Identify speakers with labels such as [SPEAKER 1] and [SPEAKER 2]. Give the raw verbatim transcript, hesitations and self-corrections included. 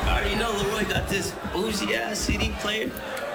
[SPEAKER 1] I already know Leroy got this bougie ass C D player.